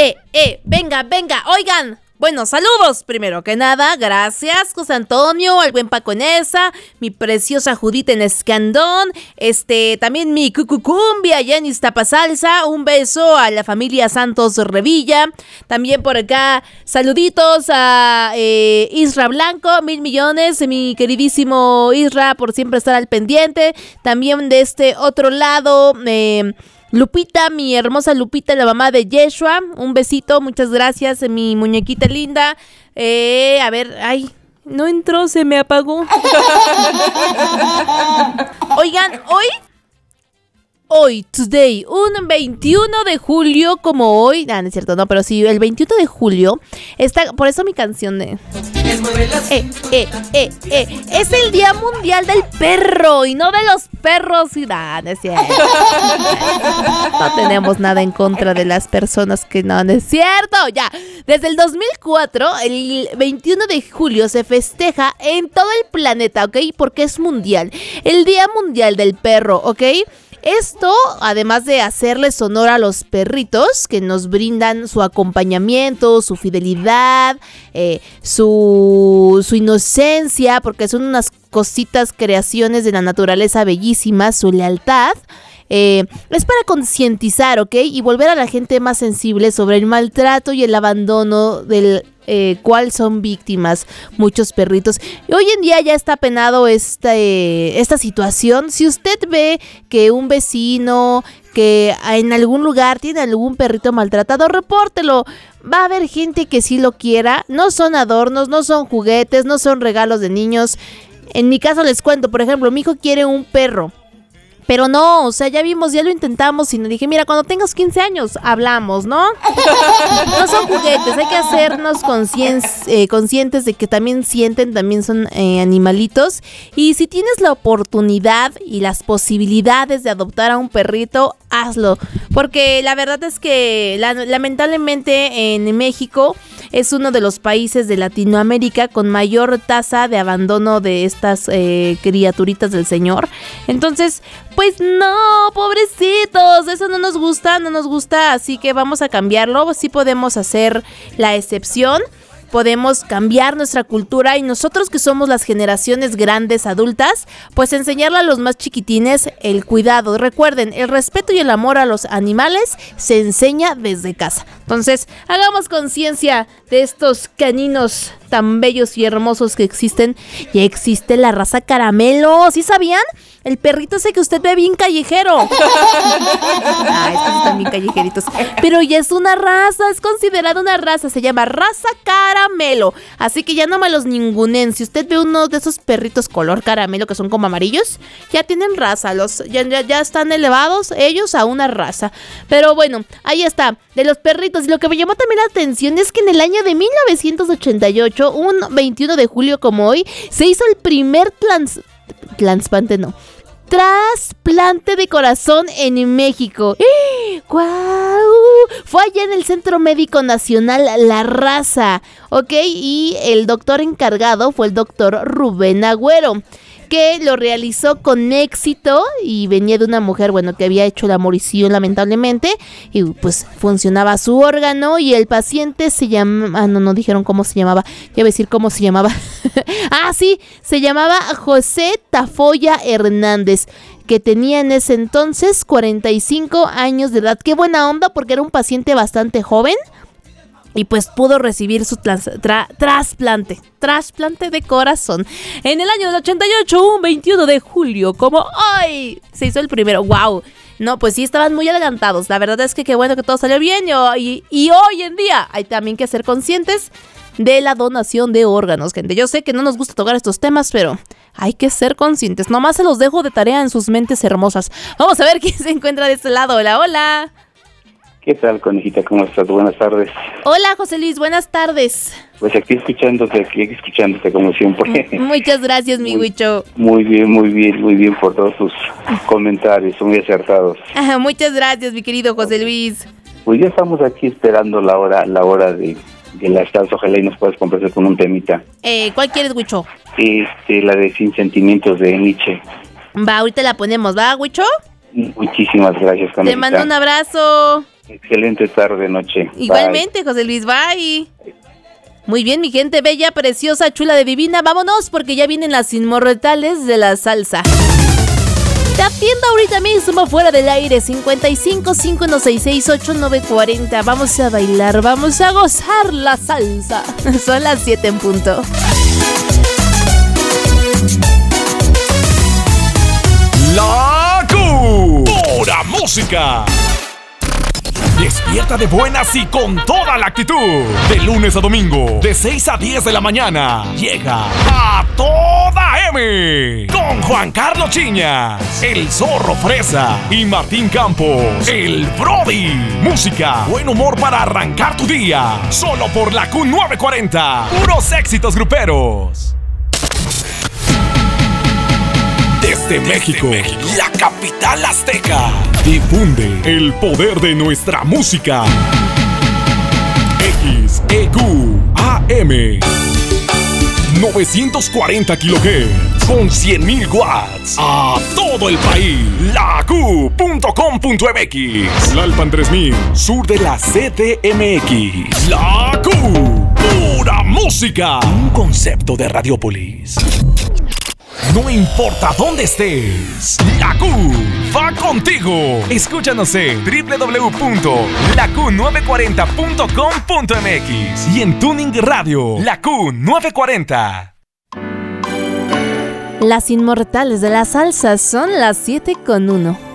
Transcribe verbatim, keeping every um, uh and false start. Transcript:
eh, eh, venga, venga, oigan. Bueno, saludos, primero que nada, gracias José Antonio, al buen Paco Nesa, mi preciosa Judita en Escandón, este, también mi cucucumbia allá en Iztapasalsa, un beso a la familia Santos Revilla, también por acá, saluditos a eh, Isra Blanco, mil millones, mi queridísimo Isra, por siempre estar al pendiente, también de este otro lado, eh... Lupita, mi hermosa Lupita, la mamá de Yeshua, un besito, muchas gracias, mi muñequita linda. Eh, a ver, ay, no entró, se me apagó. Oigan, hoy, hoy, today, un veintiuno de julio, como hoy, ah, no es cierto, no, pero sí, el veintiuno de julio, está, por eso mi canción de... Eh, eh, eh, eh, es el Día Mundial del Perro y no de los perros y nada, no es cierto. No tenemos nada en contra de las personas que no, no es cierto. Ya, desde el dos mil cuatro, el veintiuno de julio se festeja en todo el planeta, ¿ok? Porque es mundial. El Día Mundial del Perro, ¿ok? Esto, además de hacerles honor a los perritos que nos brindan su acompañamiento, su fidelidad, eh, su, su inocencia, porque son unas cositas, creaciones de la naturaleza bellísimas, su lealtad, eh, es para concientizar, ¿ok? Y volver a la gente más sensible sobre el maltrato y el abandono del Eh, cuál son víctimas muchos perritos. Hoy en día ya está penado esta, eh, esta situación. Si usted ve que un vecino que en algún lugar tiene algún perrito maltratado, repórtelo. Va a haber gente que sí lo quiera. No son adornos, no son juguetes, no son regalos de niños. En mi caso les cuento, por ejemplo, mi hijo quiere un perro. Pero no, o sea, ya vimos, ya lo intentamos y le dije, mira, cuando tengas quince años, hablamos, ¿no? No son juguetes, hay que hacernos conscien- eh, conscientes de que también sienten, también son eh, animalitos. Y si tienes la oportunidad y las posibilidades de adoptar a un perrito, hazlo. Porque la verdad es que la, lamentablemente en México es uno de los países de Latinoamérica con mayor tasa de abandono de estas eh, criaturitas del Señor. Entonces, pues no, pobrecitos, eso no nos gusta, no nos gusta, así que vamos a cambiarlo. Sí podemos hacer la excepción, podemos cambiar nuestra cultura y nosotros que somos las generaciones grandes adultas, pues enseñarle a los más chiquitines el cuidado. Recuerden, el respeto y el amor a los animales se enseña desde casa. Entonces, hagamos conciencia de estos caninos tan bellos y hermosos que existen. Ya existe la raza caramelo, ¿sí sabían? El perrito ese que usted ve bien callejero. Ah, estos están bien callejeritos. Pero ya es una raza, es considerada una raza. Se llama raza caramelo. Así que ya no me los ningunen. Si usted ve uno de esos perritos color caramelo que son como amarillos, ya tienen raza. Los, ya, ya, ya están elevados ellos a una raza. Pero bueno, ahí está. De los perritos. Y lo que me llamó también la atención es que en el año de mil novecientos ochenta y ocho, un veintiuno de julio como hoy, se hizo el primer trans... Transplante no. Trasplante de corazón en México. ¡Guau! Fue allá en el Centro Médico Nacional La Raza, ¿ok? Y el doctor encargado fue el doctor Rubén Agüero, que lo realizó con éxito y venía de una mujer, bueno, que había hecho la morición lamentablemente y pues funcionaba su órgano y el paciente se llama, ah, no, no dijeron cómo se llamaba, ya voy a decir cómo se llamaba, ah, sí, se llamaba José Tafoya Hernández, que tenía en ese entonces cuarenta y cinco años de edad. Qué buena onda porque era un paciente bastante joven. Y pues pudo recibir su trans, tra, trasplante, trasplante de corazón. En el año del ochenta y ocho, un veintiuno de julio, como hoy, se hizo el primero. ¡Wow! No, pues sí, estaban muy adelantados. La verdad es que qué bueno que todo salió bien. Y, y hoy en día hay también que ser conscientes de la donación de órganos, gente. Yo sé que no nos gusta tocar estos temas, pero hay que ser conscientes. Nomás se los dejo de tarea en sus mentes hermosas. Vamos a ver quién se encuentra de este lado. Hola, hola. ¿Qué tal, conejita? ¿Cómo estás? Buenas tardes. Hola, José Luis, buenas tardes. Pues aquí escuchándote, aquí escuchándote como siempre. Muchas gracias, mi Huicho. Muy bien, muy bien, muy bien por todos tus comentarios, muy acertados. Ajá, muchas gracias, mi querido José Luis. Pues ya estamos aquí esperando la hora, la hora de, de la estancia. Ojalá y nos puedas complacer con un temita. Eh, ¿cuál quieres, Huicho? Este, la de Sin Sentimientos de Nietzsche. Va, ahorita la ponemos, ¿va, Huicho? Muchísimas gracias, conejita. Te mando un abrazo. Excelente tarde, noche. Igualmente, José Luis, bye. Muy bien, mi gente bella, preciosa, chula de divina. Vámonos porque ya vienen las inmortales de la salsa. Te atiendo ahorita mismo fuera del aire. cincuenta y cinco, cinco uno seis seis, ocho nueve cuatro cero. Vamos a bailar, vamos a gozar la salsa. Son las siete en punto. La Q, pura música. Despierta de buenas y con toda la actitud. De lunes a domingo, de seis a diez de la mañana, llega A Toda M. Con Juan Carlos Chiñas, el Zorro Fresa y Martín Campos, el Brody. Música, buen humor para arrancar tu día. Solo por la Q novecientos cuarenta. Puros éxitos gruperos. Desde México, México, la capital azteca, difunde el poder de nuestra música. X E Q A M novecientos cuarenta kilohertz con cien mil watts a todo el país. La Q punto com punto m x. Lalpan tres mil, sur de la C D M X. La Q, pura música. Un concepto de Radiopolis. No importa dónde estés, la Q va contigo. Escúchanos en doble u doble u doble u punto la q novecientos cuarenta punto com punto m x y en Tuning Radio, la Q novecientos cuarenta. Las inmortales de la salsa son las siete con uno.